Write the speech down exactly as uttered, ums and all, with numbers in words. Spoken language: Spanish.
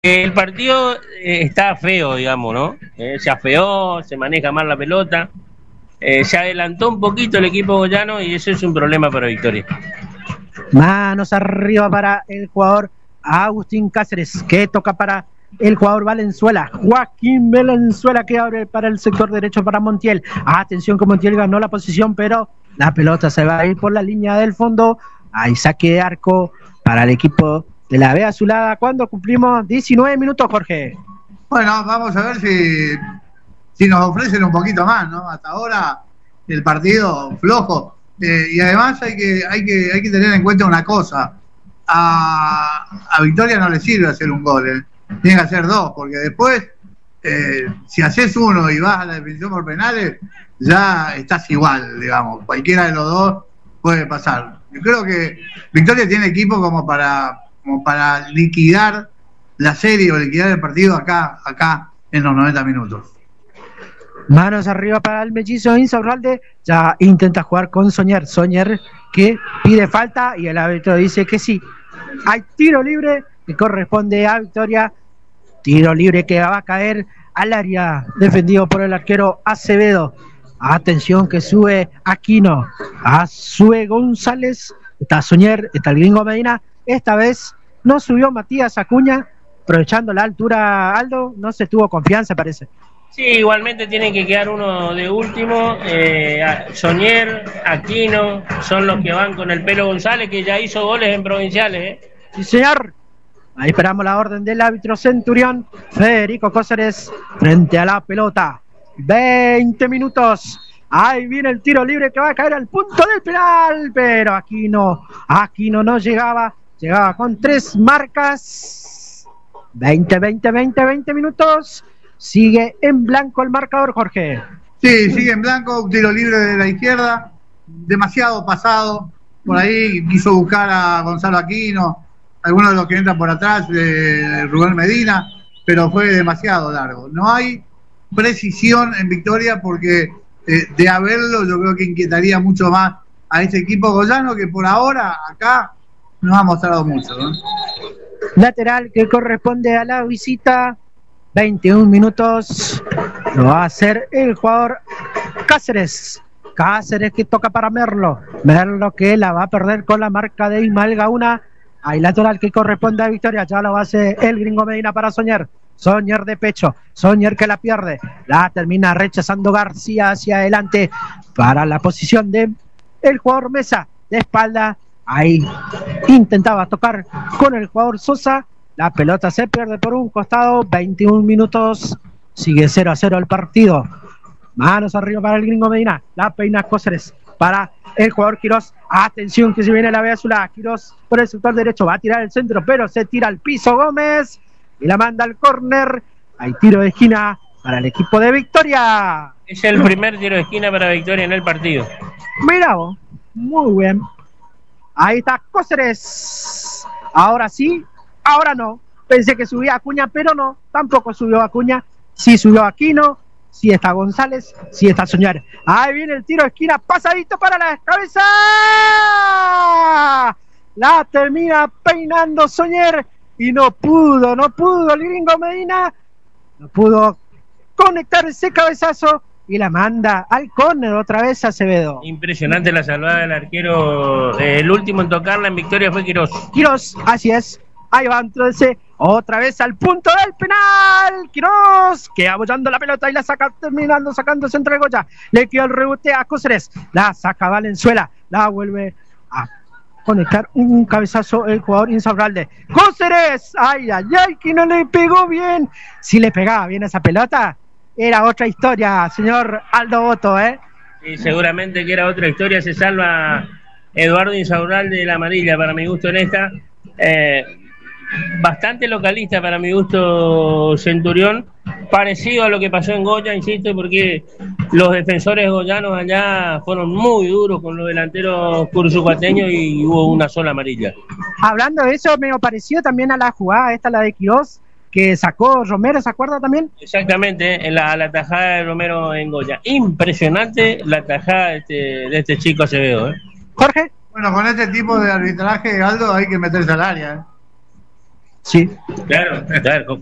El partido eh, está feo, digamos, ¿no? Eh, se afeó, se maneja mal la pelota, eh, se adelantó un poquito el equipo goyano y eso es un problema para Victoria. Manos arriba para el jugador Agustín Cáceres, que toca para el jugador Valenzuela. Joaquín Valenzuela que abre para el sector derecho para Montiel. Atención que Montiel ganó la posición, pero la pelota se va a ir por la línea del fondo. Hay saque de arco para el equipo de la B Azulada cuando cumplimos diecinueve minutos, Jorge. Bueno, vamos a ver si, si nos ofrecen un poquito más, ¿no? Hasta ahora el partido flojo. Eh, y además hay que, hay, que, hay que tener en cuenta una cosa. A, a Victoria no le sirve hacer un gol, ¿eh? Tiene que hacer dos, porque después, eh, si haces uno y vas a la definición por penales, ya estás igual, digamos. Cualquiera de los dos puede pasar. Yo creo que Victoria tiene equipo como para, como para liquidar la serie o liquidar el partido acá, acá en los noventa minutos. Manos arriba para el mellizo Insaurralde, ya intenta jugar con Soñer, Soñer que pide falta y el árbitro dice que sí. Hay tiro libre que corresponde a Victoria, tiro libre que va a caer al área, defendido por el arquero Acevedo. Atención que sube Aquino, a sube González, está Soñer, está el gringo Medina, esta vez no subió Matías Acuña, aprovechando la altura Aldo, no se tuvo confianza parece. Sí, igualmente tiene que quedar uno de último. eh, Soñer, Aquino, son los que van con el Pelo González, que ya hizo goles en provinciales. ¿eh? Sí, señor. Ahí esperamos la orden del árbitro Centurión, Federico Cóceres, frente a la pelota. veinte minutos. Ahí viene el tiro libre que va a caer al punto del penal, pero Aquino, Aquino no llegaba, llegaba con tres marcas. veinte, veinte, veinte, veinte minutos. Sigue en blanco el marcador, Jorge. Sí, sigue en blanco, un tiro libre de la izquierda, demasiado pasado, por ahí quiso buscar a Gonzalo Aquino, algunos de los que entran por atrás, de Rubén Medina, pero fue demasiado largo. No hay precisión en Victoria porque eh, de haberlo yo creo que inquietaría mucho más a este equipo goyano que por ahora acá nos ha mostrado mucho, ¿no? Lateral que corresponde a la visita. veintiún minutos, lo va a hacer el jugador Cáceres, Cáceres que toca para Merlo, Merlo que la va a perder con la marca de Ismael Gauna, hay lateral que corresponde a Victoria, ya lo hace el gringo Medina para Soñer, Soñer de pecho, Soñer que la pierde, la termina rechazando García hacia adelante para la posición de el jugador Mesa, de espalda, ahí intentaba tocar con el jugador Sosa. La pelota se pierde por un costado, veintiún minutos, sigue cero a cero el partido. Manos arriba para el gringo Medina, la peina Cóceres para el jugador Quirós. Atención que se viene la B azulada, Quirós por el sector derecho, va a tirar el centro, pero se tira al piso Gómez y la manda al córner. Hay tiro de esquina para el equipo de Victoria. Es el primer tiro de esquina para Victoria en el partido. Mira vos, muy bien. Ahí está Cóceres. Ahora sí. Ahora no, pensé que subía Acuña, pero no, tampoco subió Acuña, sí subió Aquino, sí está González, sí está Soñer. Ahí viene el tiro de esquina, pasadito para la cabeza, la termina peinando Soñer y no pudo, no pudo el gringo Medina, no pudo conectar ese cabezazo y la manda al córner otra vez a Acevedo. Impresionante la salvada del arquero, eh, el último en tocarla en Victoria fue Quirós. Quirós, así es. Ahí va entonces otra vez al punto del penal. Quirós que apoyando la pelota y la saca, terminando sacando centro de Goya. Le quedó el rebote a Cóceres. La saca Valenzuela. La vuelve a conectar un cabezazo el jugador Insaurralde. Cóceres. Ay, ay, ay, que no le pegó bien. Si le pegaba bien esa pelota, era otra historia, señor Aldo Boto, ¿eh? Sí, seguramente que era otra historia. Se salva Eduardo Insaurralde de la amarilla, para mi gusto en esta. Eh, bastante localista para mi gusto Centurión, parecido a lo que pasó en Goya, insisto, porque los defensores goyanos allá fueron muy duros con los delanteros cursucuateños y hubo una sola amarilla. Hablando de eso, me pareció también a la jugada esta, la de Quirós, que sacó Romero, ¿se acuerda también? Exactamente, en la, la tajada de Romero en Goya. Impresionante la tajada de este, de este chico Acevedo, ¿eh? Jorge. Bueno, con este tipo de arbitraje, Aldo, hay que meterse al área, ¿eh? Sí. Claro, claro.